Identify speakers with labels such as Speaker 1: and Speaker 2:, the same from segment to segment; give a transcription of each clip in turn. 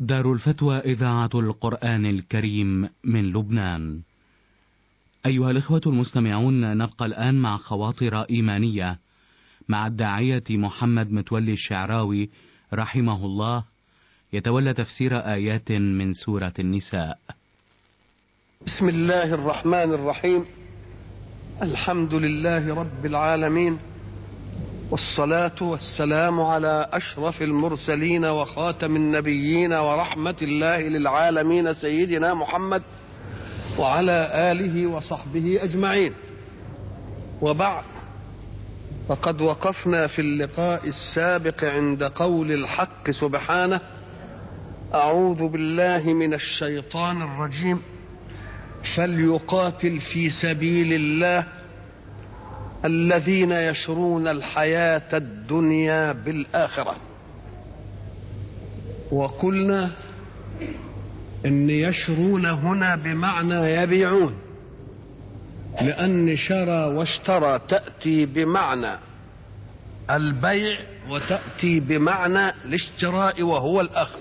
Speaker 1: دار الفتوى إذاعة القرآن الكريم من لبنان. أيها الإخوة المستمعون، نبقى الآن مع خواطر إيمانية مع الداعية محمد متولي الشعراوي رحمه الله، يتولى تفسير آيات من سورة النساء.
Speaker 2: بسم الله الرحمن الرحيم. الحمد لله رب العالمين، والصلاة والسلام على أشرف المرسلين وخاتم النبيين ورحمة الله للعالمين سيدنا محمد وعلى آله وصحبه أجمعين. وبعد، فقد وقفنا في اللقاء السابق عند قول الحق سبحانه: أعوذ بالله من الشيطان الرجيم، فليقاتل في سبيل الله الذين يشرون الحياة الدنيا بالآخرة. وقلنا إن يشرون هنا بمعنى يبيعون، لأن شرى واشترى تأتي بمعنى البيع وتأتي بمعنى الاشتراء وهو الأخذ.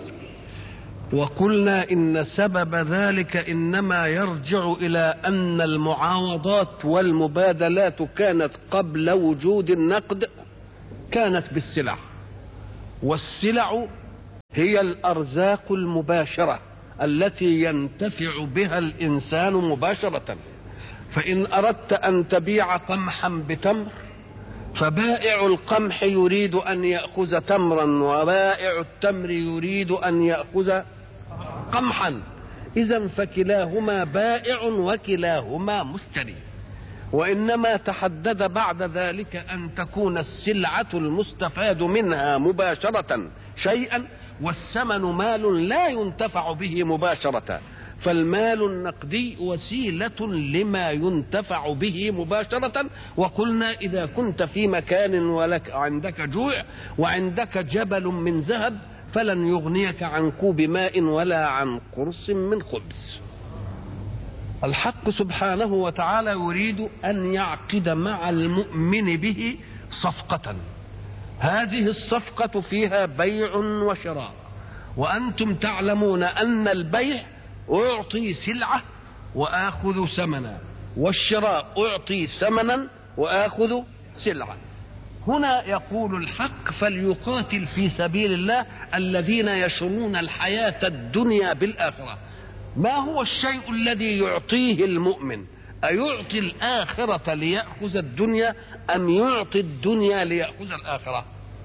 Speaker 2: وقلنا إن سبب ذلك إنما يرجع إلى أن المعاوضات والمبادلات كانت قبل وجود النقد كانت بالسلع، والسلع هي الأرزاق المباشرة التي ينتفع بها الإنسان مباشرة. فإن أردت أن تبيع قمحا بتمر، فبائع القمح يريد أن يأخذ تمرا، وبائع التمر يريد أن يأخذ قمحا. إذن فكلاهما بائع وكلاهما مشتري. وإنما تحدد بعد ذلك أن تكون السلعة المستفاد منها مباشرة شيئا، والثمن مال لا ينتفع به مباشرة، فالمال النقدي وسيلة لما ينتفع به مباشرة. وقلنا إذا كنت في مكان ولك عندك جوع وعندك جبل من ذهب فلن يغنيك عن كوب ماء ولا عن قرص من خبز. الحق سبحانه وتعالى يريد أن يعقد مع المؤمن به صفقة، هذه الصفقة فيها بيع وشراء. وأنتم تعلمون أن البيع أعطي سلعة وآخذ ثمنا، والشراء أعطي ثمنا وآخذ سلعة. هنا يقول الحق: فليقاتل في سبيل الله الذين يشرون الحياة الدنيا بالآخرة. ما هو الشيء الذي يعطيه المؤمن؟ أيعطي الآخرة ليأخذ الدنيا أم يعطي الدنيا ليأخذ الآخرة؟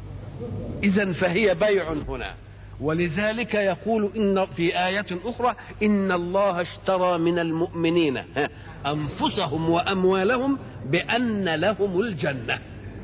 Speaker 2: إذن فهي بيع هنا. ولذلك يقول إن في آية أخرى: إن الله اشترى من المؤمنين أنفسهم وأموالهم بأن لهم الجنة.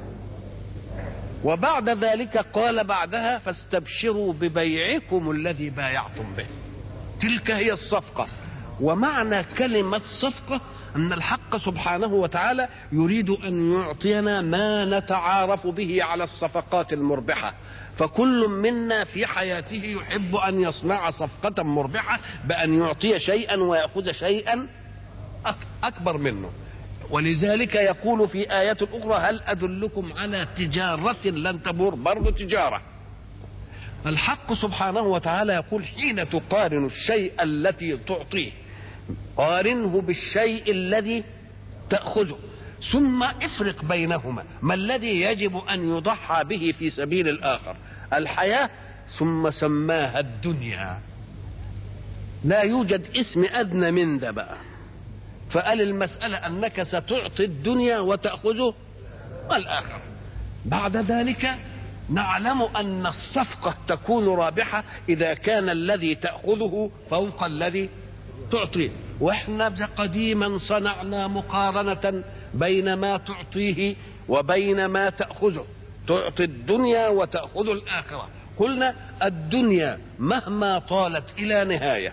Speaker 2: وبعد ذلك قال بعدها: فاستبشروا ببيعكم الذي بايعتم به. تلك هي الصفقة. ومعنى كلمة صفقة أن الحق سبحانه وتعالى يريد أن يعطينا ما نتعارف به على الصفقات المربحة. فكل منا في حياته يحب أن يصنع صفقة مربحة بأن يعطي شيئا ويأخذ شيئا أكبر منه. ولذلك يقول في آية أخرى: هل أدلكم على تجارة لن تبور؟ برضو تجارة. الحق سبحانه وتعالى يقول: حين تقارن الشيء التي تعطيه قارنه بالشيء الذي تأخذه، ثم افرق بينهما. ما الذي يجب أن يضحى به في سبيل الآخر؟ الحياة. ثم سماها الدنيا، لا يوجد اسم أدنى من ذا بقى. فقال المسألة أنك ستعطي الدنيا وتأخذه الآخر. بعد ذلك نعلم أن الصفقة تكون رابحة إذا كان الذي تأخذه فوق الذي تعطيه. وإحنا قديما صنعنا مقارنة بين ما تعطيه وبين ما تأخذه. تعطي الدنيا وتأخذ الآخرة. قلنا الدنيا مهما طالت إلى نهاية،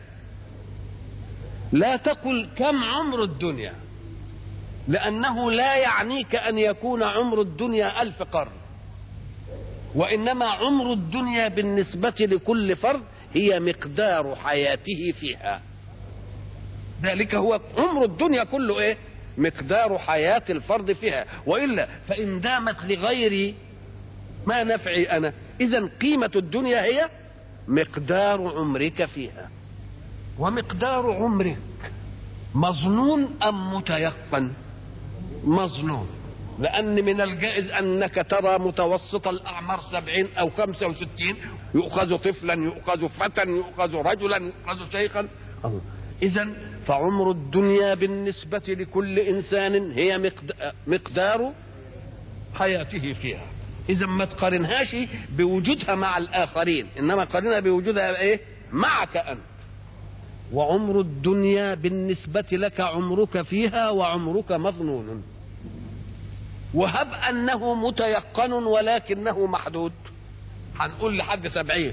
Speaker 2: لا تقل كم عمر الدنيا، لأنه لا يعنيك أن يكون عمر الدنيا 1000 قرن، وإنما عمر الدنيا بالنسبة لكل فرد هي مقدار حياته فيها. ذلك هو عمر الدنيا كله، إيه؟ مقدار حياة الفرد فيها. وإلا فإن دامت لغيري ما نفعي أنا. إذن قيمة الدنيا هي مقدار عمرك فيها. ومقدار عمرك مظنون أم متيقن؟ مظنون، لأن من الجائز أنك ترى متوسط الأعمار 70 أو 65، يؤخذ طفلا، يؤخذ فتى، يؤخذ رجلا، يؤخذ شيخا. إذن فعمر الدنيا بالنسبة لكل إنسان هي مقدار حياته فيها. إذن ما تقارنهاش بوجودها مع الآخرين، إنما قارنها بوجودها إيه؟ معك أنت. وعمر الدنيا بالنسبة لك عمرك فيها وعمرك مظنون. وهب أنه متيقن ولكنه محدود، هنقول لحد 70.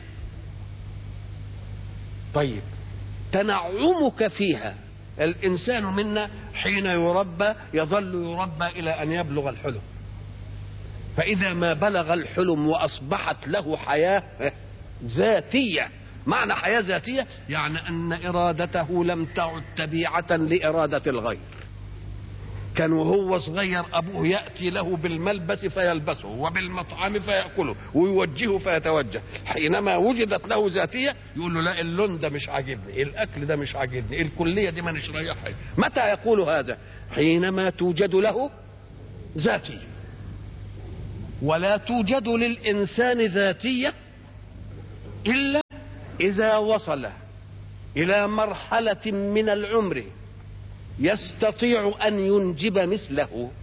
Speaker 2: طيب تنعمك فيها، الإنسان منا حين يربى يظل يربى إلى أن يبلغ الحلم، فإذا ما بلغ الحلم وأصبحت له حياة ذاتية. معنى حياة ذاتية يعني أن إرادته لم تعد تبيعة لإرادة الغير. كان وهو صغير أبوه يأتي له بالملبس فيلبسه وبالمطعم فيأكله ويوجهه فيتوجه. حينما وجدت له ذاتية يقول له لا، اللون ده مش عاجبني، الأكل ده مش عاجبني، الكلية دي ما نش رايحها. متى يقول هذا؟ حينما توجد له ذاتية. ولا توجد للإنسان ذاتية إلا إذا وصل إلى مرحلة من العمر يستطيع أن ينجب مثله.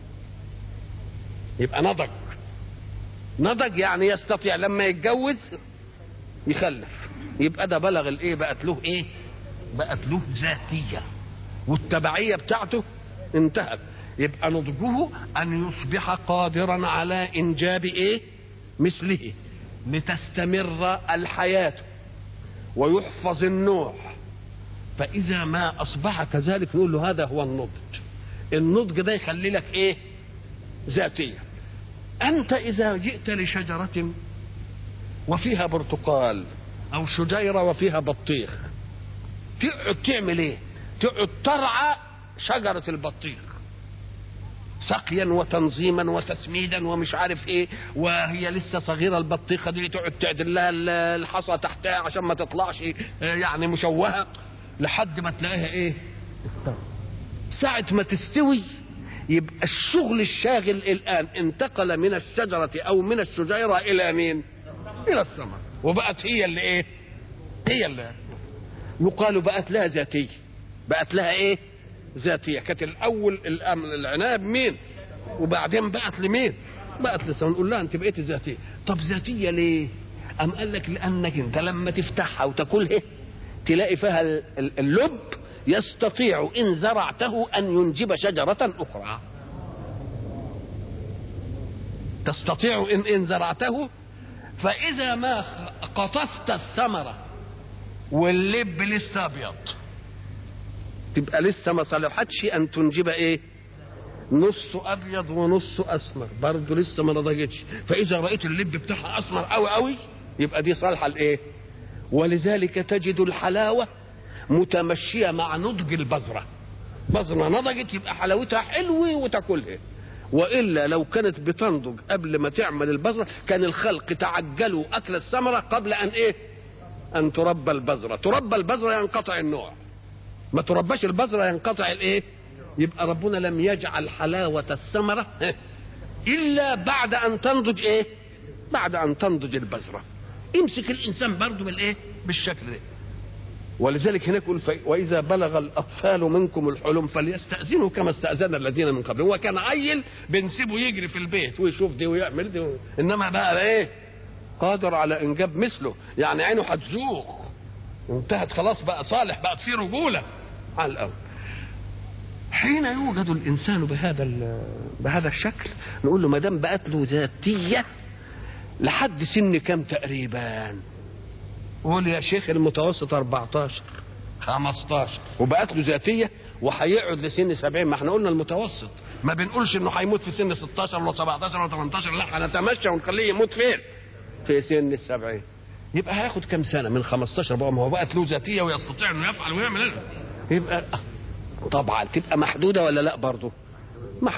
Speaker 2: يبقى نضج. نضج يعني يستطيع لما يتجوز يخلف، يبقى ده بلغ الايه، بقت له ايه، بقت له ذاتية والتبعية بتاعته انتهت. يبقى نضجه أن يصبح قادرا على إنجاب ايه مثله، لتستمر الحياة ويحفظ النوع. فإذا ما أصبح كذلك نقول له هذا هو النضج. النضج ده يخلي لك إيه؟ ذاتية. أنت إذا جئت لشجرة وفيها برتقال أو شجيرة وفيها بطيخ، تقعد تعمل إيه؟ تقعد ترعى شجرة البطيخ سقيا وتنظيما وتسميدا ومش عارف إيه، وهي لسه صغيرة البطيخة دي تقعد تعدل لها الحصى تحتها عشان ما تطلعش يعني مشوهة، لحد ما تلاقيها ايه، ساعة ما تستوي. يبقى الشغل الشاغل الآن انتقل من الشجرة أو من الشجيرة إلى مين؟ إلى الثمر، وبقت هي اللي ايه، هي اللي يقال بقت لها ذاتية. بقت لها ايه؟ ذاتية. كانت الأول العناب مين؟ وبعدين بقت لمين؟ بقت للثمر. نقول لها أنت بقيت ذاتية. طب ذاتية ليه؟ أم قال لك لأنك أنت لما تفتحها وتاكلها تلاقي فيها اللب يستطيع إن زرعته أن ينجب شجرة أخرى. تستطيع إن زرعته. فإذا ما قطفت الثمرة واللب لسه أبيض تبقى لسه ما صلحتش أن تنجب إيه؟ نص أبيض ونص أسمر، برضه لسه ما نضجتش. فإذا رأيت اللب بتاعها أسمر قوي قوي يبقى دي صالحة لإيه؟ ولذلك تجد الحلاوة متمشية مع نضج البذرة. بذرة نضجت يبقى حلاوتها حلوة وتاكلها، وإلا لو كانت بتنضج قبل ما تعمل البذرة كان الخلق تعجلوا أكل الثمرة قبل أن إيه؟ أن تربى البذرة. تربى البذرة ينقطع النوع، ما ترباش البذرة ينقطع الإيه؟ يبقى ربنا لم يجعل حلاوة الثمرة إلا بعد أن تنضج إيه؟ بعد أن تنضج البذرة. امسك الإنسان برضه بالإيه؟ بالشكل ده. ولذلك هناك يقول وإذا بلغ الأطفال منكم الحلم فليستأذنوا كما استأذن الذين من قبل. هو كان عيل بنسيبه يجري في البيت ويشوف دي ويعمل دي إنما بقى إيه؟ قادر على إنجاب مثله، يعني عينه هتزوغ انتهت خلاص، بقى صالح، بقت فيه رجولة على الأول. حين يوجد الإنسان بهذا الشكل نقول له ما دام بقت له ذاتية لحد سن كم تقريبا؟ قول يا شيخ المتوسط 14 15 وبقت له ذاتية وهيقعد لسن 70. ما احنا قلنا المتوسط، ما بنقولش انه هيموت في سن 16 ولا 17 ولا 18، لا هنتمشى ونخليه يموت فين؟ في سن 70. يبقى هياخد كم سنة من 15 بقى، ما هو بقت له ذاتية ويستطيع انه يفعل ويعمل. يبقى طبعا تبقى محدودة ولا لا؟ برضه محدودة.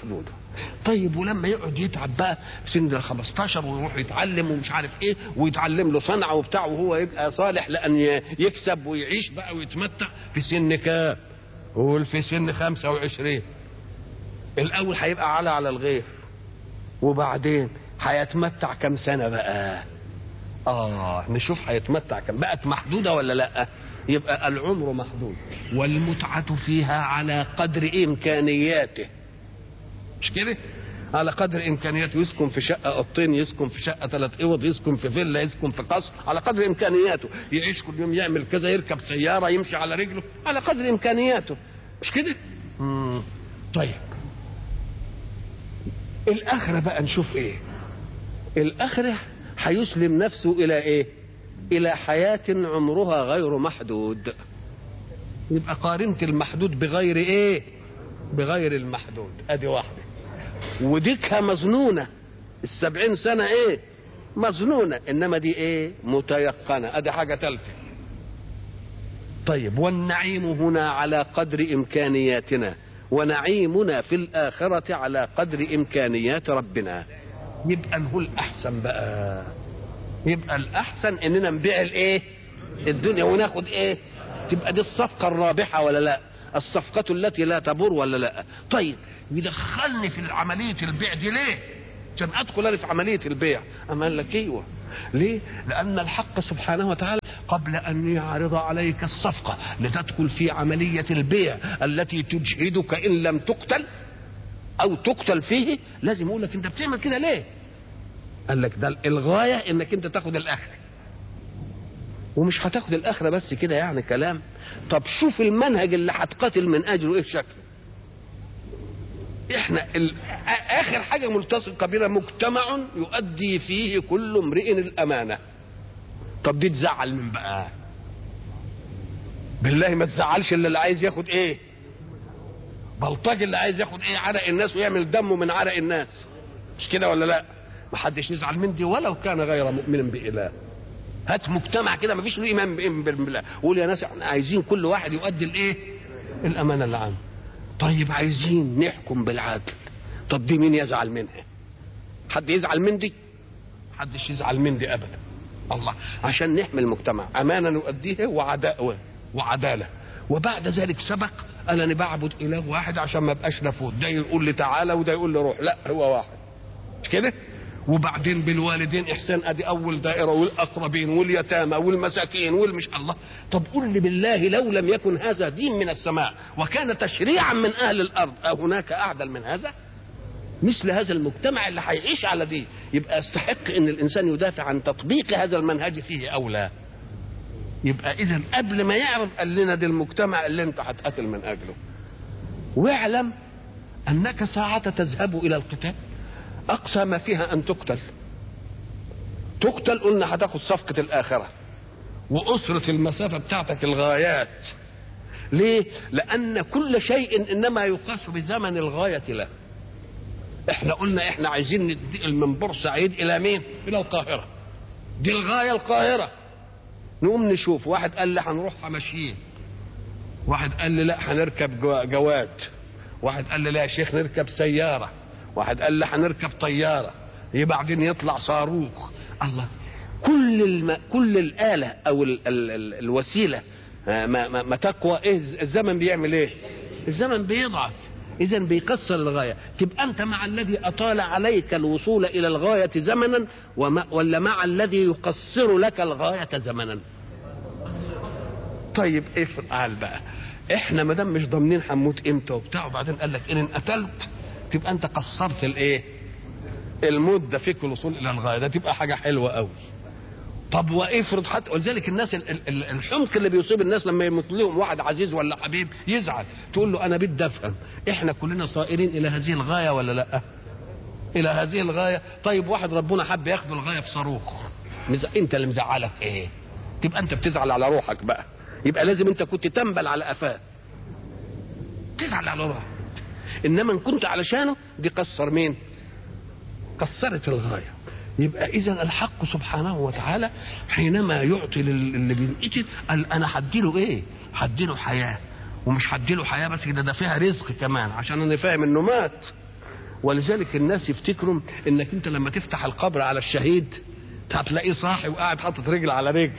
Speaker 2: طيب ولما يقعد يتعب بقى سن ال 15 ويروح يتعلم ومش عارف ايه ويتعلم له صنعه وبتاع وهو يبقى صالح لان يكسب ويعيش بقى ويتمتع في سن كام؟ قول في سن 25. الاول هيبقى على الغير، وبعدين هيتمتع كم سنه بقى؟ نشوف هيتمتع كم، بقت محدوده ولا لا؟ يبقى العمر محدود، والمتعه فيها على قدر امكانياته، مش كده؟ على قدر امكانياته، يسكن في شقه اوضتين، يسكن في شقه 3 اوض، يسكن في فيلا، يسكن في قصر، على قدر امكانياته، يعيش كل يوم يعمل كذا، يركب سياره، يمشي على رجله، على قدر امكانياته، مش كده؟ طيب الاخره بقى نشوف ايه؟ الاخره هيسلم نفسه الى ايه؟ الى حياه عمرها غير محدود. يبقى قارنت المحدود بغير ايه؟ بغير المحدود، ادي واحده. وديكها مظنونه، 70 سنه ايه؟ مظنونه، انما دي ايه؟ متيقنه، ادي حاجه ثالثه. طيب والنعيم هنا على قدر امكانياتنا، ونعيمنا في الاخره على قدر امكانيات ربنا. يبقى هو الاحسن بقى، يبقى الاحسن اننا نبيع الايه؟ الدنيا وناخد ايه؟ تبقى دي الصفقه الرابحه ولا لا؟ الصفقه التي لا تبور ولا لا؟ طيب يدخلني في عمليه البيع دي ليه؟ عشان ادخل انا في عمليه البيع. اما قال لك ايوه، ليه؟ لان الحق سبحانه وتعالى قبل ان يعرض عليك الصفقه لتدخل في عمليه البيع التي تجهدك ان لم تقتل او تقتل فيه، لازم يقول لك انت بتعمل كده ليه؟ قال لك ده الغايه انك انت تاخد الاخره، ومش هتاخد الاخره بس كده يعني كلام. طب شوف المنهج اللي هتقاتل من اجله ايه شكله. احنا اخر حاجه ملتصقه بنا مجتمع يؤدي فيه كل امرئ الامانه. طب دي تزعل من بقى؟ بالله ما تزعلش اللي عايز ياخد ايه؟ بلطجي اللي عايز ياخد ايه؟ عرق الناس ويعمل دمه من عرق الناس، مش كده ولا لا؟ ما حدش يزعل من دي ولو كان غير مؤمن بإله. هات مجتمع كده ما فيش له ايمان بالله، قول يا ناس احنا عايزين كل واحد يؤدي الايه؟ الامانه اللي عنده. طيب عايزين نحكم بالعدل، طب دي مين يزعل منها؟ حد يزعل من دي؟ حدش يزعل من دي ابدا. الله، عشان نحمي المجتمع امانه نؤديها وعداله. وبعد ذلك سبق قال انا بعبد اله واحد عشان ما ابقاش نفوت، ده يقول لي تعالى وده يقول لي روح، لا هو واحد، مش كده؟ وبعدين بالوالدين احسان، ادي اول دائره، والاقربين واليتامى والمساكين والمش الله. طب قل لي بالله لو لم يكن هذا دين من السماء وكان تشريعا من اهل الارض، هناك اعدل من هذا؟ مثل هذا المجتمع اللي هيعيش على دي يبقى يستحق ان الانسان يدافع عن تطبيق هذا المنهج فيه او لا. يبقى اذا قبل ما يعرف قال لنا ده المجتمع اللي انت هتقاتل من اجله. واعلم انك ساعة تذهب الى القتال اقصى ما فيها ان تقتل. قلنا هتاخد صفقة الاخرة واسرة المسافة بتاعتك الغايات. ليه؟ لان كل شيء انما يقاس بزمن الغاية له. احنا قلنا احنا عايزين ننتقل من بورسعيد الى مين؟ الى القاهرة، دي الغاية القاهرة. نقوم نشوف، واحد قال لي هنروح ماشيين، واحد قال لي لا هنركب جواد، واحد قال لي لا يا شيخ نركب سيارة، واحد قال لي هنركب طيارة، بعدين يطلع صاروخ. الله، كل الآلة او الوسيلة ما تقوى ايه الزمن بيعمل ايه؟ الزمن بيضعف، اذا بيقصر الغاية. تبقى انت مع الذي اطال عليك الوصول الى الغاية زمنا ولا مع الذي يقصر لك الغاية زمنا؟ طيب افعل بقى، احنا ما دام مش ضامنين هنموت امتى وبتاع، وبعدين قال لك ان قتلت تبقى انت قصرت الايه؟ المده فيك الوصول الى الغايه، ده تبقى حاجه حلوه قوي. طب وافرض حتى، ولذلك الناس الحمق اللي بيصيب الناس لما يموت لهم واحد عزيز ولا حبيب يزعل، تقول له انا بدي افهم احنا كلنا صائرين الى هذه الغايه ولا لا؟ الى هذه الغايه. طيب واحد ربنا حب ياخد الغايه في صاروخ، انت اللي مزعلك ايه؟ تبقى انت بتزعل على روحك بقى. يبقى لازم انت كنت تنبل على قفاه تزعل على روحك، انما ان كنت علشانه دي قصر مين؟ قصرت الغايه. يبقى اذا الحق سبحانه وتعالى حينما يعطي اللي بينقتل قال انا هديله ايه؟ هديله حياه، ومش هديله حياه بس كده، ده فيها رزق كمان، عشان انا فاهم انه مات ولذلك الناس يفتكروا انك انت لما تفتح القبر على الشهيد هتلاقيه صاحي وقاعد حاطط رجل على رجل.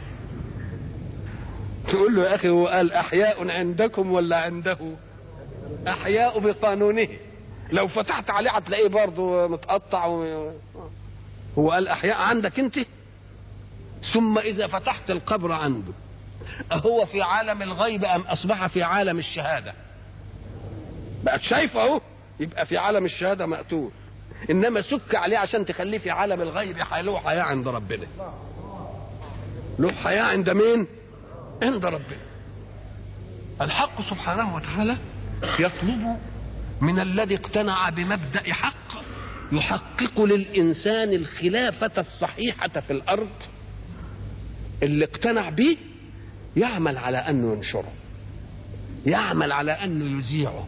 Speaker 2: تقول له يا اخي هو قال احياء عندكم ولا عنده؟ احياء بقانونه، لو فتحت عليه هتلاقيه برضه متقطع هو قال احياء عندك انت. ثم اذا فتحت القبر عنده اهو في عالم الغيب ام اصبح في عالم الشهاده؟ بقت شايفه اهو، يبقى في عالم الشهاده مقتول، انما سك عليه عشان تخليه في عالم الغيب له حياه عند ربنا. له حياه عند مين؟ عند ربنا. الحق سبحانه وتعالى يطلب من الذي اقتنع بمبدأ حق يحقق للإنسان الخلافة الصحيحة في الأرض، اللي اقتنع به يعمل على أنه ينشره، يعمل على أنه يذيعه.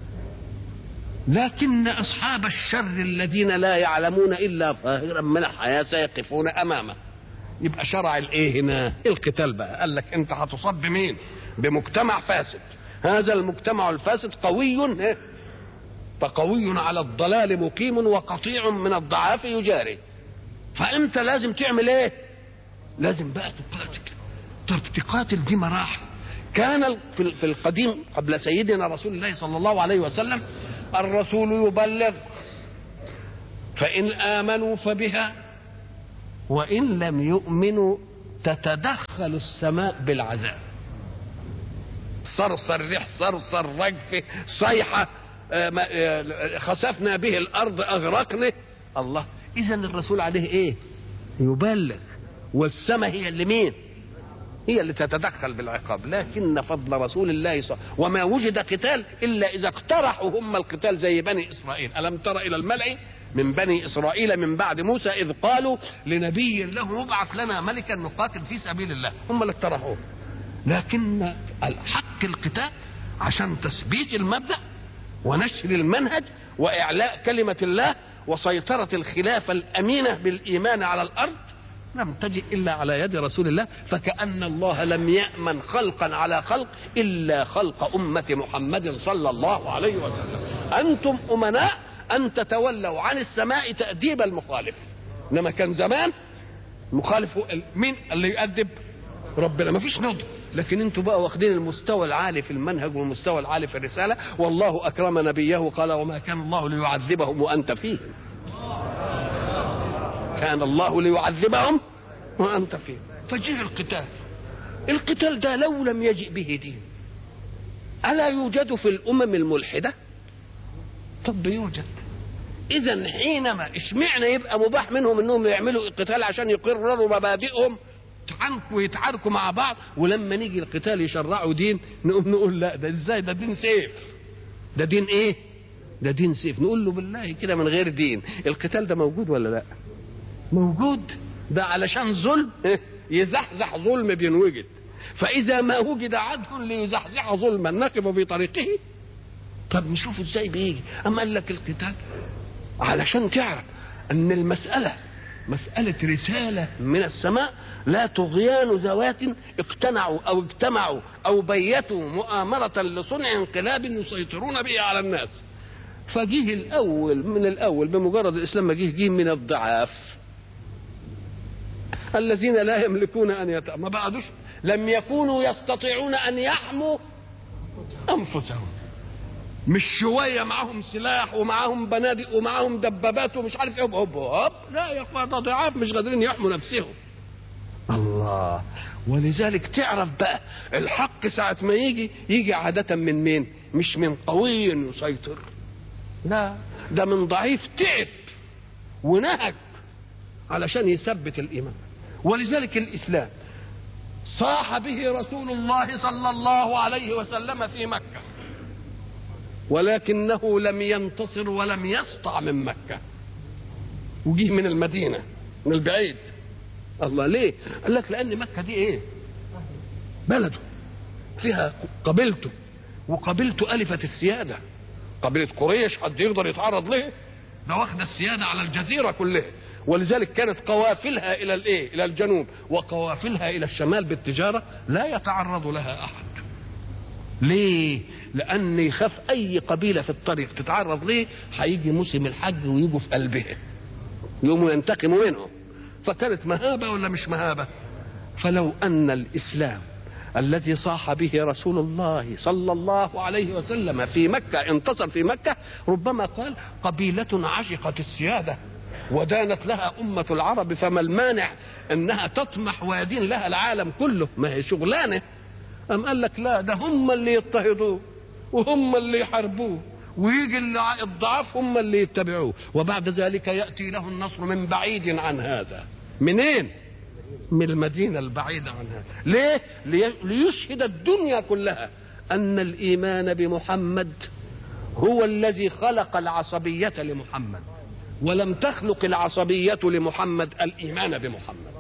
Speaker 2: لكن أصحاب الشر الذين لا يعلمون إلا ظاهرا من الحياة سيقفون أمامه. يبقى شرع الايه هنا؟ القتال بقى. قال لك انت هتصاب بمين؟ بمجتمع فاسد. هذا المجتمع الفاسد قوي، فقوي على الضلال مقيم وقطيع من الضعاف يجاري. فانت لازم تعمل ايه؟ لازم بقى تقاتل. طب تقاتل دي مراحل. كان في القديم قبل سيدنا رسول الله صلى الله عليه وسلم الرسول يبلغ، فإن آمنوا فبها وإن لم يؤمنوا تتدخل السماء بالعذاب. صرصر ريح، صرصر رجف، صيحة، خسفنا به الأرض، أغرقنا. الله، إذن الرسول عليه إيه؟ يبلغ، والسماء هي اللي مين؟ هي اللي تتدخل بالعقاب. لكن فضل رسول الله وما وجد قتال إلا إذا اقترحوا هم القتال زي بني إسرائيل. ألم تر إلى الملأ من بني إسرائيل من بعد موسى إذ قالوا لنبي له ابعث لنا ملكا نقاتل في سبيل الله. هم اللي اقترحوه. لكن الحق القتال عشان تثبيت المبدأ ونشر المنهج وإعلاء كلمة الله وسيطرة الخلافة الأمينة بالإيمان على الأرض لم تجئ إلا على يد رسول الله. فكأن الله لم يأمن خلقا على خلق إلا خلق أمة محمد صلى الله عليه وسلم. أنتم أمناء أن تتولوا عن السماء تأديب المخالف. إنما كان زمان مخالف مين اللي يؤدب؟ ربنا. ما فيش نضج. لكن انتوا بقى واخدين المستوى العالي في المنهج والمستوى العالي في الرسالة. والله أكرم نبيه قال وما كان الله ليعذبهم وأنت فيهم. كان الله ليعذبهم وأنت فيهم. فجه القتال. القتال ده لو لم يجئ به دين ألا يوجد في الأمم الملحدة؟ طب يوجد. إذا حينما اشمعنا يبقى مباح منهم انهم يعملوا القتال عشان يقرروا مبادئهم ويتعاركوا مع بعض، ولما نيجي القتال يشرعوا دين نقوم نقول لا ده ازاي؟ ده دين سيف. ده دين ايه؟ ده دين سيف. نقول له بالله كده من غير دين القتال ده موجود ولا لا؟ موجود. ده علشان ظلم يزحزح ظلم بينوجد. فإذا ما وجد عدل ليزحزح ظلما نقف في طريقه. طب نشوف ازاي بيجي. اما قال لك القتال علشان تعرف ان المسألة مسألة رسالة من السماء، لا طغيان ذوات اقتنعوا او اجتمعوا او بيتوا مؤامرة لصنع انقلاب يسيطرون به على الناس. فجيه الاول من الاول بمجرد الاسلام ما جه من الضعاف الذين لا يملكون ان ما بعدوش لم يكونوا يستطيعون ان يحموا انفسهم. مش شويه معاهم سلاح ومعاهم بنادق ومعاهم دبابات ومش عارف ايه هوب هوب. لا يا اخوان ده ضعاف مش قادرين يحموا نفسهم. الله. ولذلك تعرف بقى الحق ساعة ما يجي عادة من مين؟ مش من قوي يسيطر، لا ده من ضعيف تعب ونهج علشان يثبت الإيمان. ولذلك الإسلام صاح به رسول الله صلى الله عليه وسلم في مكة، ولكنه لم ينتصر ولم يسطع من مكة، وجيه من المدينة من البعيد. الله ليه؟ قال لك لأن مكة دي إيه؟ بلده فيها قبيلته، وقبيلته ألفت السيادة. قبيلة قريش حد يقدر يتعرض له؟ ده واخد السيادة على الجزيرة كلها. ولذلك كانت قوافلها إلى الإيه؟ إلى الجنوب وقوافلها إلى الشمال بالتجارة لا يتعرض لها أحد. ليه؟ لأن يخاف أي قبيلة في الطريق تتعرض ليه، هيجي موسم الحج ويجوا في قلبها يقوموا ينتقموا منهم. فكانت مهابة ولا مش مهابة؟ فلو أن الإسلام الذي صاح به رسول الله صلى الله عليه وسلم في مكة انتصر في مكة، ربما قال قبيلة عشقت السيادة ودانت لها أمة العرب، فما المانع أنها تطمح ويدين لها العالم كله، ما هي شغلانة. أم قال لك لا، ده هم اللي يضطهدوه وهم اللي يحاربوه، ويجي الضعاف هم اللي يتبعوه، وبعد ذلك يأتي له النصر من بعيد عن هذا. منين؟ من المدينة البعيدة عن هذا. ليه؟ ليشهد الدنيا كلها أن الإيمان بمحمد هو الذي خلق العصبية لمحمد، ولم تخلق العصبية لمحمد الإيمان بمحمد.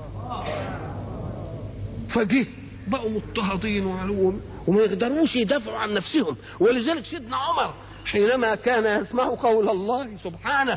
Speaker 2: فجه بقوا مضطهدين وما يقدروش يدافعوا عن نفسهم. ولذلك سيدنا عمر حينما كان يسمع قول الله سبحانه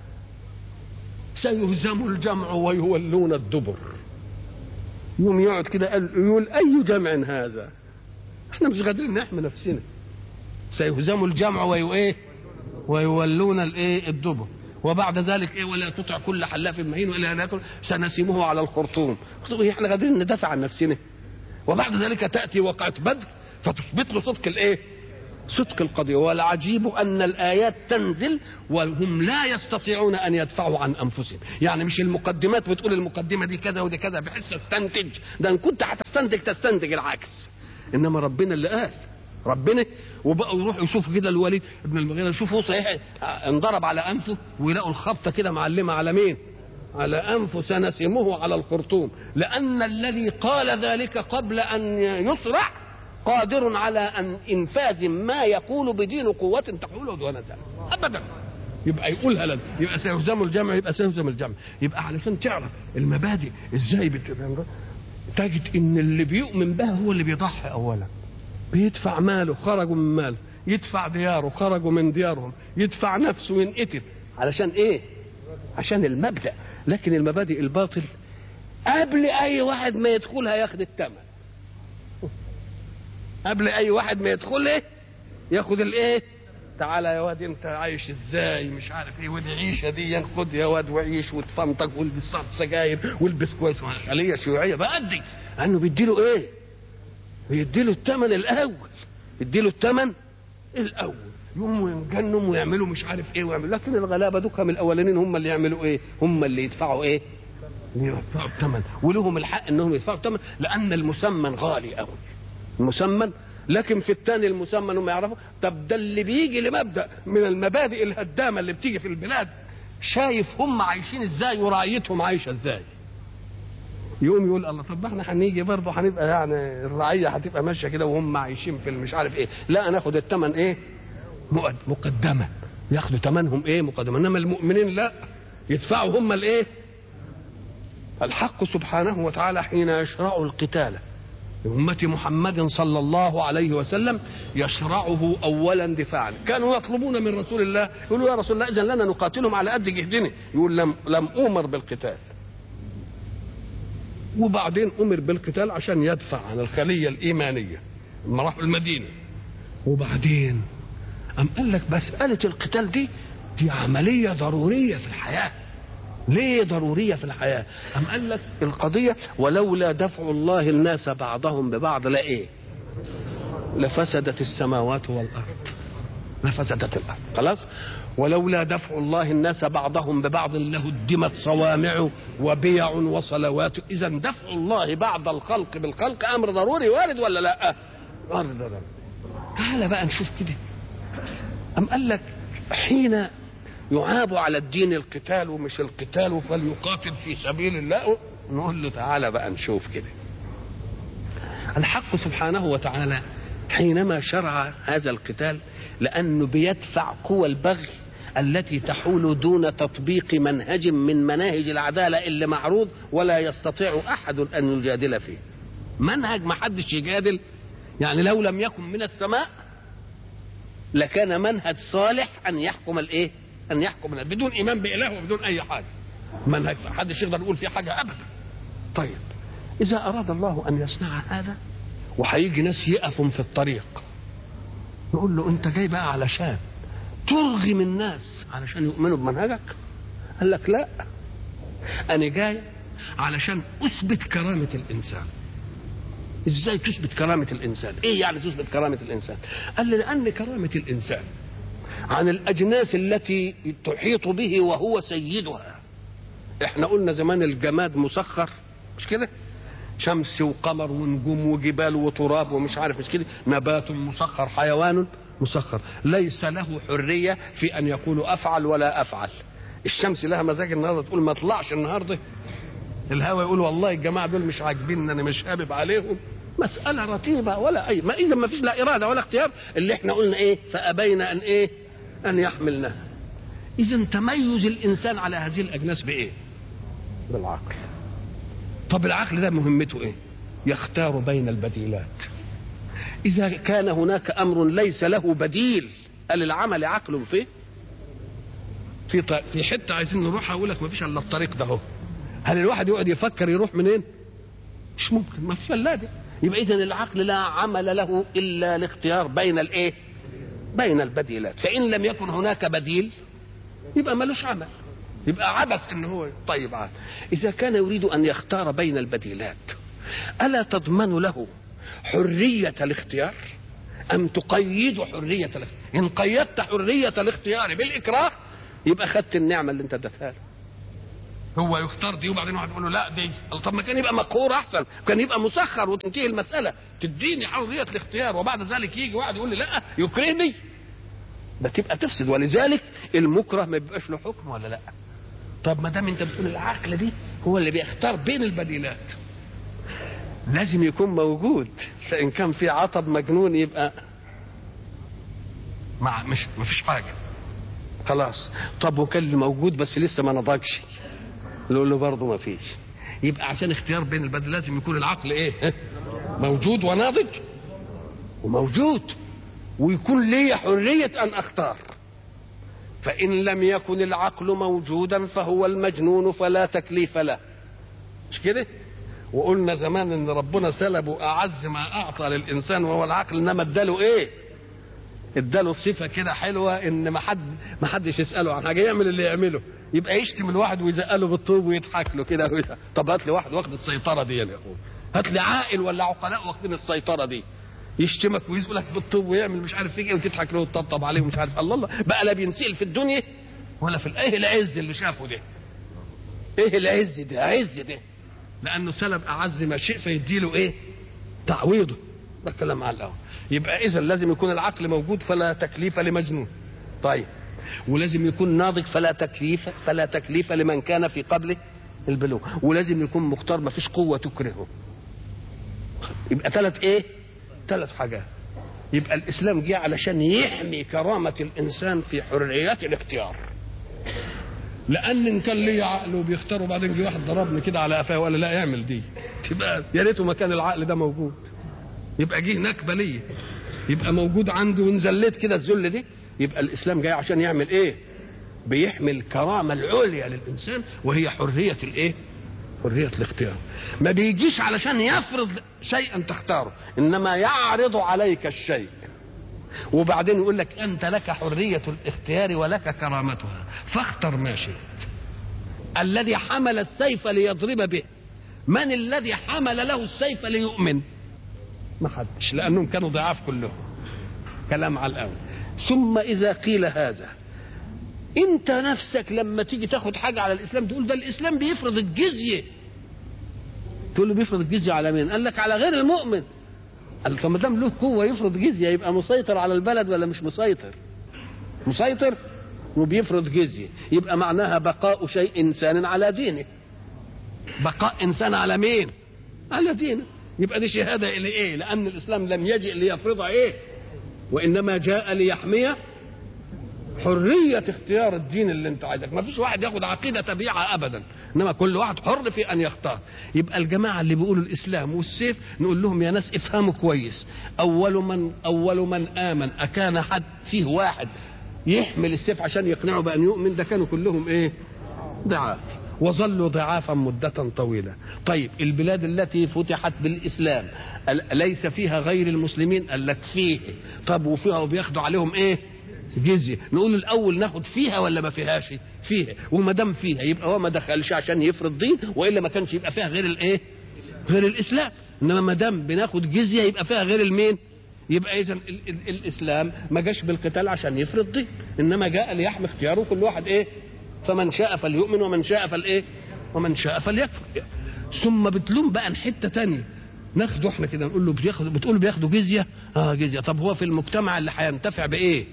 Speaker 2: سيهزم الجمع ويولون الدبر، يوم يقعد كده يقول أي جمع هذا؟ احنا مش قادرين نحمي نفسنا. سيهزم الجمع ويولون الدبر، وبعد ذلك ولا تطع كل حلاف مهين ولا ناكل سنسمه على الخرطوم. احنا قادرين ندافع عن نفسنا؟ وبعد ذلك تأتي وقعة بدر فتثبت له صدق القضية. والعجيب أن الآيات تنزل وهم لا يستطيعون أن يدفعوا عن أنفسهم. يعني مش المقدمات بتقول المقدمة دي كذا ودي كذا بحيث استنتج، ده إن كنت تستنتج العكس. إنما ربنا اللي قال، ربنا. وبقوا يروحوا يشوفوا كده الوليد ابن المغيرة، يشوفوا صحيح انضرب على أنفه ويلاقوا الخبطة كده معلمة على مين؟ على أنفه سنسمه على الخرطوم، لأن الذي قال ذلك قبل أن يصرع قادر على أن إنفاذ ما يقول بدين قوة تحوله دون ذلك أبدا. يبقى يقولها لنا، يبقى سيهزم الجمع، يبقى سيهزم الجمع. يبقى علشان تعرف المبادئ ازاي تجد ان اللي بيؤمن بها هو اللي بيضحي اولا، بيدفع ماله خرجوا من ماله، يدفع دياره خرجوا من ديارهم، يدفع نفسه وينقتل علشان ايه؟ عشان المبدأ. لكن المبادئ الباطل قبل اي واحد ما يدخلها ياخد الثمن، قبل اي واحد ما يدخل ياخد تعالى يا واد انت عايش ازاي مش عارف ودي عيشه دي، خد يا واد وعيش وتفنطق والبس صف سجاير والبس كويس. خليه شيوعيه بأدي انه بيديله بيديله الثمن الاول، يديله الثمن الاول، يقوموا ينجنوا ويعملوا مش عارف ويعملوا. لكن الغلابه دوكا من الاولانيين هم اللي يعملوا هم اللي يدفعوا يدفعوا الثمن، ولهم الحق انهم يدفعوا الثمن، لان المسمن غالي قوي المسمن. لكن في الثاني المسمن هم يعرفوا. طب ده اللي بيجي لمبدا من المبادئ الهدامه اللي بتيجي في البلاد، شايف هم عايشين ازاي ورعيتهم عايشه ازاي، يقوم يقول الله طب احنا هنيجي برضه هنبقى يعني الرعيه هتبقى ماشيه كده وهم عايشين في مش عارف لا ناخد الثمن مقدما، ياخدوا ثمنهم مقدما. انما المؤمنين لا، يدفعوا هم الحق سبحانه وتعالى حين يشرع القتال لأمة محمد صلى الله عليه وسلم يشرعه أولا دفاعا. كانوا يطلبون من رسول الله، يقولوا يا رسول الله إذن لنا نقاتلهم على قد جهدنا، يقول لم أمر بالقتال. وبعدين أمر بالقتال عشان يدفع عن الخلية الإيمانية لما راحوا المدينة. وبعدين قال لك مسألة القتال دي عملية ضرورية في الحياة. ليه ضرورية في الحياة؟ قال لك القضية ولولا دفع الله الناس بعضهم ببعض لفسدت السماوات والأرض، لفسدت الأرض خلاص. ولولا دفع الله الناس بعضهم ببعض لهدمت صوامع وبيع وصلوات. إذا دفع الله بعض الخلق بالخلق أمر ضروري وارد ولا لا؟ وارد. تعال بقى نشوف كده. قال لك حين يعاب على الدين القتال ومش القتال فليقاتل في سبيل الله، نقول له تعالى بقى نشوف كده. الحق سبحانه وتعالى حينما شرع هذا القتال لأنه بيدفع قوى البغي التي تحول دون تطبيق منهج من مناهج العدالة اللي معروض ولا يستطيع أحد أن يجادل فيه. منهج ما حدش يجادل، يعني لو لم يكن من السماء لكان منهج صالح أن يحكم أن يحكم بدون إيمان بإله وبدون أي حاجة. منهج محدش يقدر يقول فيه حاجة أبدا. طيب إذا أراد الله أن يصنع هذا وهيجي ناس يقفوا في الطريق نقول له انت جاي بقى علشان ترغم الناس علشان يؤمنوا بمنهجك؟ قال لك لا، انا جاي علشان اثبت كرامة الانسان. ازاي تثبت كرامة الانسان؟ ايه يعني تثبت كرامة الانسان؟ قال لي لان كرامة الانسان عن الاجناس التي تحيط به وهو سيدها. احنا قلنا زمان الجماد مسخر، مش كده؟ شمس وقمر ونجوم وجبال وتراب ومش عارف مش كده، نبات مسخر، حيوان مسخر، ليس له حرية في ان يقول افعل ولا افعل. الشمس لها مزاج النهارده تقول ما اطلعش النهارده، الهواء يقول والله الجماعه دول مش عاجبين انا مش هابب عليهم. مسألة رتيبة ولا اي ما، اذا ما فيش لا اراده ولا اختيار، اللي احنا قلنا ايه؟ فابين ان ايه؟ ان يحملنها. اذا تميز الانسان على هذه الاجناس بايه؟ بالعقل. طب العقل ده مهمته ايه؟ يختار بين البديلات. اذا كان هناك امر ليس له بديل، قال العمل عقل فيه في حته عايزين نروحها، اقول لك ما فيش الا الطريق ده اهو. هل الواحد يقعد يفكر يروح منين؟ مش ممكن، ما فيش الا ده. يبقى اذا العقل لا عمل له الا الاختيار بين الايه؟ بين البديلات. فان لم يكن هناك بديل يبقى ملوش عمل، يبقى عبث ان هو طيب عاد. اذا كان يريد ان يختار بين البديلات الا تضمن له حرية الاختيار ام تقيد حرية الاختيار؟ ان قيدت حرية الاختيار بالاكراه يبقى خدت النعمة اللي انت اديتها له. هو يختار دي وبعدين واحد يقول له لا دي، طب ما كان يبقى مقهور احسن، كان يبقى مسخر وتنتهي المسألة، تديني حرية الاختيار وبعد ذلك يجي واحد يقول لي لا يكرهني، ده تبقى تفسد. ولذلك المكره ما بيبقاش له حكم ولا لا؟ طب ما دام انت بتقول العقل دي هو اللي بيختار بين البديلات، لازم يكون موجود. فان كان في عطب مجنون يبقى مش مفيش حاجه خلاص. طب وكان اللي موجود بس لسه ما نضجش، نقول له برضه ما فيش. يبقى عشان اختيار بين البديل لازم يكون العقل ايه؟ موجود وناضج وموجود، ويكون لي حريه ان اختار. فإن لم يكن العقل موجودا فهو المجنون فلا تكليف له، مش كده؟ وقلنا زمان ان ربنا سلبه اعز ما اعطى للانسان وهو العقل، انما اداله ايه؟ اداله صفه كده حلوه ان ما حدش يساله عن حاجه، يعمل اللي يعمله. يبقى يشتم الواحد ويزقله بالطوب ويضحك له كده. طب هات لي واحد واخد السيطره دي يا اخويا، هات لي عاقل ولا عقلاء واخدين السيطره دي، يشتمك ويزقلك بالطوب ويعمل مش عارف ايه وتضحك له وتطبطب عليه ومش عارف. الله بقى لا بينسئل في الدنيا ولا في ايه العز اللي شافه ده؟ ايه العز ده؟ عز ده لانه سلب اعز ما شيء فيديله ايه؟ تعويضه. ده كلام على الاول. يبقى اذا لازم يكون العقل موجود فلا تكليف لمجنون. طيب ولازم يكون ناضج فلا تكليف لمن كان في قبله البلوغ، ولازم يكون مختار ما فيش قوه تكرهه. يبقى ثلاث حاجات. يبقى الاسلام جه علشان يحمي كرامه الانسان في حريه الاختيار. لان ان كان لي عقل وبيختار وبعدين جه واحد ضربني كده على قفاه ولا لا يعمل دي، تبقى يا ريته ما كان العقل ده موجود، يبقى جه نكبه ليا، يبقى موجود عنده وانزلت كده الذل دي. يبقى الاسلام جاي عشان يعمل ايه؟ بيحمي الكرامه العليا للانسان وهي حريه الايه؟ حريه الاختيار. ما بيجيش علشان يفرض شيئا تختاره، انما يعرض عليك الشيء وبعدين يقول لك انت لك حريه الاختيار ولك كرامتها فاختر ما شئت. الذي حمل السيف ليضرب به، من الذي حمل له السيف ليؤمن؟ ما حدش، لانهم كانوا ضعاف كلهم. كلام على الاول. ثم اذا قيل هذا، انت نفسك لما تيجي تاخد حاجه على الاسلام تقول ده الاسلام بيفرض الجزيه، تقول له بيفرض الجزيه على مين؟ قال لك على غير المؤمن. قال فما دام له قوه يفرض جزيه يبقى مسيطر على البلد ولا مش مسيطر؟ مسيطر وبيفرض جزيه، يبقى معناها بقاء شيء انسان على دينه. بقاء انسان على مين؟ على دينه. يبقى دي شهاده الى ايه؟ لان الاسلام لم يجئ ليفرض ايه؟ وانما جاء ليحمي حريه اختيار الدين اللي انت عايزك. ما فيش واحد ياخد عقيده تبيعها ابدا، انما كل واحد حر في ان يختار. يبقى الجماعه اللي بيقولوا الاسلام والسيف نقول لهم يا ناس افهموا كويس، اول من امن اكان حد فيه واحد يحمل السيف عشان يقنعه بان يؤمن؟ ده كانوا كلهم ايه؟ ضعاف. وظلوا ضعافا مدة طويلة. طيب البلاد التي فتحت بالإسلام ليس فيها غير المسلمين؟ قال لك فيه. طب وفيها وبياخدوا عليهم ايه؟ جزية. نقول الأول ناخد فيها ولا ما فيهاش؟ فيها. وما دام فيها يبقى هو ما دخلش عشان يفرض دين، وإلا ما كانش يبقى فيها غير الايه؟ غير الإسلام. إنما ما دام بناخد جزية يبقى فيها غير المين؟ يبقى إذا الإسلام ما جاش بالقتال عشان يفرض دين، إنما جاء ليحمي اختياره كل واحد ايه؟ فمن شاء فليؤمن ومن شاء فالايه؟ ومن شاء فليكفر. ثم بتلوم بقى حته ثانيه، ناخده احنا كده نقول له بتقول له بياخدوا جزيه. جزيه. طب هو في المجتمع اللي هينتفع بايه؟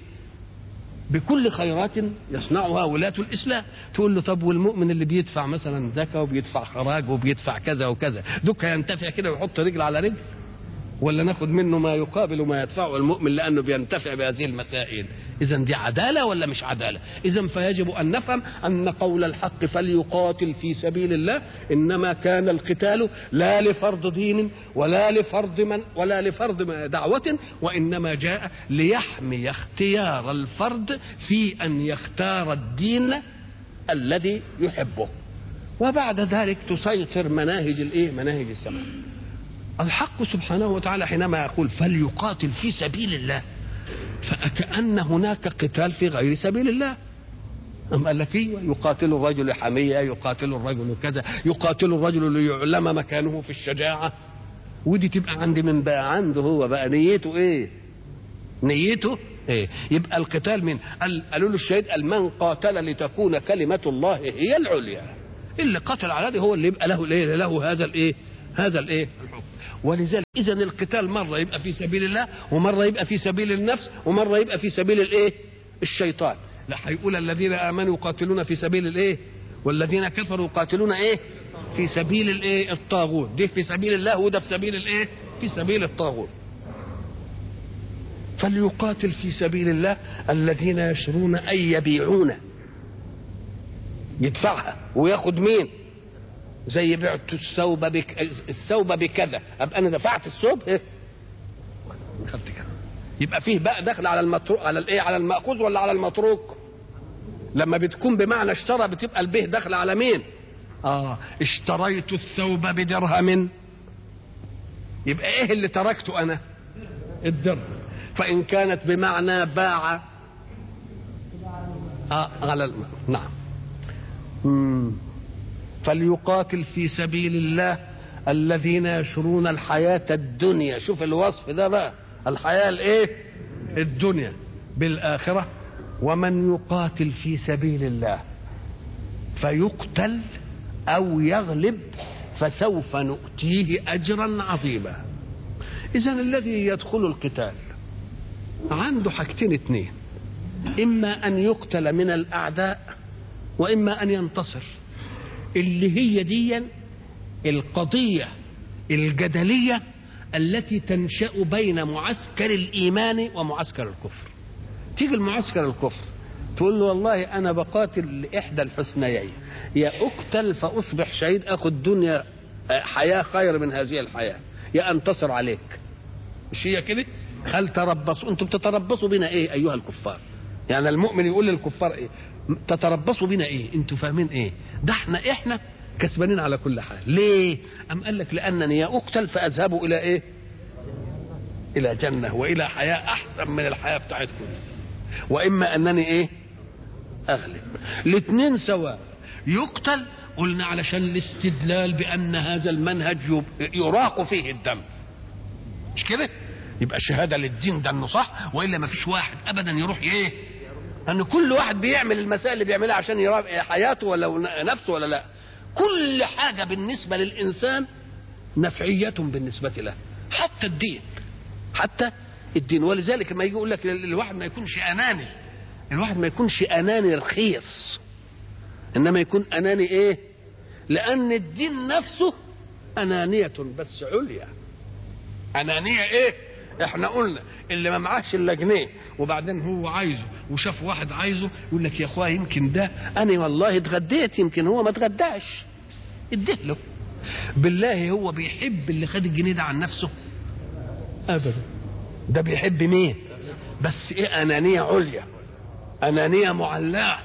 Speaker 2: بكل خيرات يصنعها ولاة الاسلام. تقول له طب والمؤمن اللي بيدفع مثلا زكاه وبيدفع خراج وبيدفع كذا وكذا، دوك هينتفع كده ويحط رجل على رجل؟ ولا ناخد منه ما يقابل ما يدفعه المؤمن لانه بينتفع بهذه المسائل؟ إذا دي عدالة ولا مش عدالة؟ إذا فيجب أن نفهم أن قول الحق فليقاتل في سبيل الله إنما كان القتال لا لفرض دين ولا لفرض دعوة، وإنما جاء ليحمي اختيار الفرد في أن يختار الدين الذي يحبه، وبعد ذلك تسيطر مناهج السماء. الحق سبحانه وتعالى حينما يقول فليقاتل في سبيل الله فكأن هناك قتال في غير سبيل الله. أم قال لك ايوه، يقاتل الرجل حمية، يقاتل الرجل كذا، يقاتل الرجل ليعلم مكانه في الشجاعة. ودي تبقى عند من بقى؟ عنده هو بقى نيته ايه؟ نيته ايه؟ يبقى القتال من قالوا له الشهيد من قاتل لتكون كلمة الله هي العليا. اللي قتل على هذا هو اللي يبقى له هذا الايه الحكم. ولذلك اذا القتال مره يبقى في سبيل الله، ومره يبقى في سبيل النفس، ومره يبقى في سبيل الايه؟ الشيطان. لا هيقول الذين امنوا يقاتلون في سبيل الايه؟ والذين كفروا يقاتلون ايه؟ في سبيل الايه؟ الطاغوت. دي في سبيل الله وده في سبيل الايه؟ في سبيل الطاغوت. فليقاتل في سبيل الله الذين يشرون اي يبيعون، يدفعها وياخد مين؟ زي بعت الثوب بكذا، ابقى انا دفعت الثوب ايه؟ خدت كده. يبقى فيه بقى دخل على المتروك، على الايه؟ على المأخوذ ولا على المتروك؟ لما بتكون بمعنى اشترى بتبقى البه دخل على مين؟ اشتريت الثوب بدرهم، يبقى ايه اللي تركته انا؟ الدرهم. فان كانت بمعنى باع على نعم. فليقاتل في سبيل الله الذين يشرون الحياة الدنيا، شوف الوصف ده بقى، الحياة الايه؟ الدنيا بالآخرة. ومن يقاتل في سبيل الله فيقتل أو يغلب فسوف نؤتيه أجرا عظيما. إذن الذي يدخل القتال عنده حاجتين اتنين، إما أن يقتل من الأعداء وإما أن ينتصر، اللي هي دي القضية الجدلية التي تنشأ بين معسكر الإيمان ومعسكر الكفر. تيجي المعسكر الكفر تقول له والله أنا بقاتل لإحدى الحسنيين، يا أقتل فأصبح شهيد أخذ دنيا حياة خير من هذه الحياة، يا أنتصر عليك. مش هي كده؟ هل تربصوا أنتم بتتربصوا بنا إيه أيها الكفار؟ يعني المؤمن يقول للكفار إيه؟ تتربصوا بنا إيه؟ أنتم فاهمين إيه؟ ده احنا كسبانين على كل حال. ليه؟ أم قال لك لأنني يا أقتل فأذهب إلى إيه؟ إلى جنة وإلى حياة أحسن من الحياة بتاعتكم، وإما أنني إيه؟ أغلب. الاثنين سواء. يقتل قلنا علشان الاستدلال بأن هذا المنهج يراق فيه الدم، مش كده؟ يبقى شهادة للدين ده انه صح، وإلا ما فيش واحد أبدا يروح إيه؟ أن كل واحد بيعمل المسائل اللي بيعملها عشان يراق حياته ولا نفسه ولا لا. كل حاجة بالنسبة للإنسان نفعية بالنسبة له، حتى الدين. ولذلك ما يجي يقول لك الواحد ما يكونش أناني رخيص، إنما يكون أناني إيه؟ لأن الدين نفسه أنانية بس عليا. أنانية إيه؟ إحنا قلنا اللي ما معاش إلا جنيه وبعدين هو عايزه وشاف واحد عايزه يقول لك يا أخويا يمكن ده أنا والله اتغديت، يمكن هو ما اتغداش، اديه له. بالله هو بيحب اللي خد الجنيه ده عن نفسه؟ أبدا. ده بيحب مين؟ بس إيه؟ أنانية عليا، أنانية معلاه.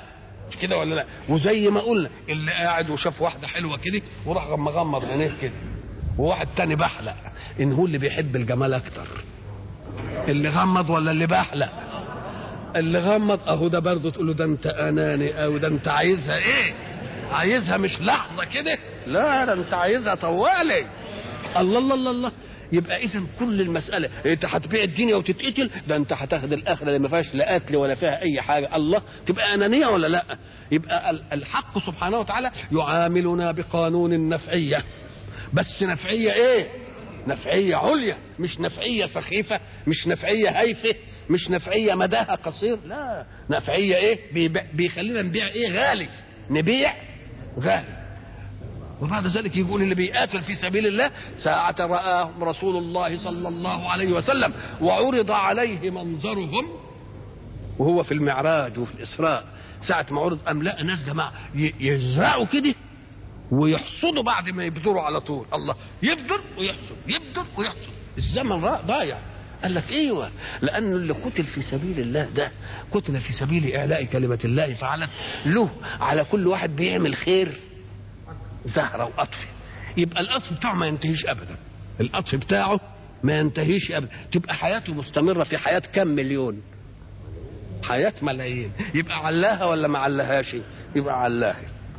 Speaker 2: مش كده ولا لا؟ وزي ما قلنا اللي قاعد وشاف واحده حلوه كده وراح مغمض عينيه كده، وواحد تاني بحلق، ان هو اللي بيحب الجمال اكتر، اللي غمض ولا اللي بحلق؟ اللي غمض. اهو ده برضه تقول له ده انت اناني، او ده انت عايزها ايه؟ عايزها مش لحظه كده، لا ده انت عايزها طوالي. الله الله الله الله. يبقى اذا كل المساله انت هتبيع الدنيا وتتقتل، ده انت هتاخد الاخره اللي ما فيهاش لا قتل ولا فيها اي حاجه. الله، تبقى انانيه ولا لا؟ يبقى الحق سبحانه وتعالى يعاملنا بقانون النفعيه، بس نفعيه ايه؟ نفعيه عليا، مش نفعيه سخيفه، مش نفعيه هايفه، مش نفعيه مداها قصير، لا نفعيه ايه؟ بيخلينا نبيع ايه؟ غالي، نبيع غالي. وبعد ذلك يقول اللي بيقاتل في سبيل الله ساعة رآهم رسول الله صلى الله عليه وسلم وعرض عليه منظرهم وهو في المعراج وفي الإسراء، ساعة ما عرض أم لا ناس جماعة يزرعوا كده ويحصدوا بعد ما يبذروا على طول. الله، يبذر ويحصد، يبذر ويحصد، الزمن ضايع. قال لك ايوه، لأن اللي قتل في سبيل الله ده قتل في سبيل إعلاء كلمة الله، فعلا له على كل واحد بيعمل خير زهرة وقطف، يبقى القطف بتاعه ما ينتهيش ابدا، القطف بتاعه ما ينتهيش ابدا، تبقى حياته مستمرة في حياة كم مليون؟ حياة ملايين. يبقى علاها ولا ما علاهاش؟ يبقى علاها.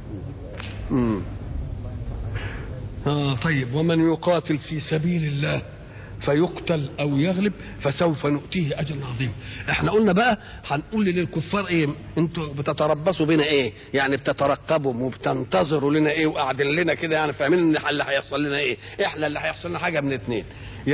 Speaker 2: طيب، ومن يقاتل في سبيل الله فيقتل او يغلب فسوف نؤتيه اجرا عظيما. احنا قلنا بقى هنقول للكفار ايه؟ انتوا بتتربصوا بنا ايه؟ يعني بتترقبوا وبتنتظروا لنا ايه وقاعدين لنا كده، يعني فاهمين ان اللي هيحصل لنا ايه؟ احنا اللي هيحصل لنا حاجه من اتنين،